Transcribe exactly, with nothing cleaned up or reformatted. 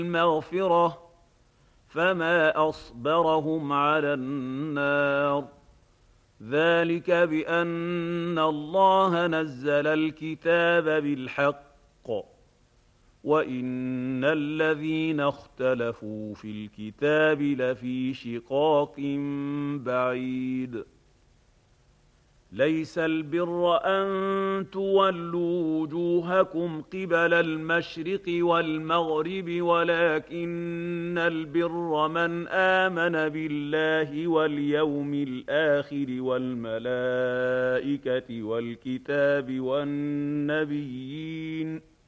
المغفرة فما أصبرهم على النار ذلك بأن الله نزل الكتاب بالحق وإن الذين اختلفوا في الكتاب لفي شقاق بعيد ليس البر أن تولوا وجوهكم قبل المشرق والمغرب ولكن البر من آمن بالله واليوم الآخر والملائكة والكتاب والنبيين